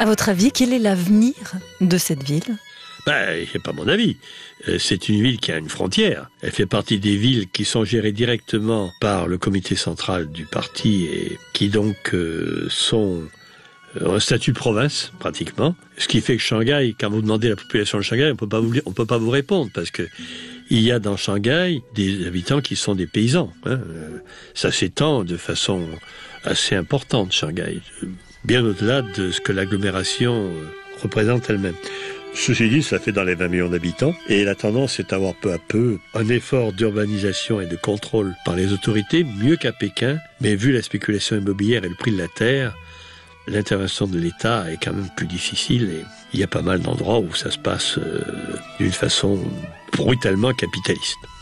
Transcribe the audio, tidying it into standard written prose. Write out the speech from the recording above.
À votre avis, quel est l'avenir de cette ville ? C'est pas mon avis. C'est une ville qui a une frontière. Elle fait partie des villes qui sont gérées directement par le comité central du parti et qui donc sont un statut de province, pratiquement. Ce qui fait que Shanghai, quand vous demandez la population de Shanghai, on peut pas vous répondre parce que il y a dans Shanghai des habitants qui sont des paysans. Ça s'étend de façon assez importante, Shanghai, bien au-delà de ce que l'agglomération représente elle-même. Ceci dit, ça fait dans les 20 millions d'habitants et la tendance est à avoir peu à peu un effort d'urbanisation et de contrôle par les autorités, mieux qu'à Pékin, mais vu la spéculation immobilière et le prix de la terre, l'intervention de l'État est quand même plus difficile et il y a pas mal d'endroits où ça se passe d'une façon brutalement capitaliste.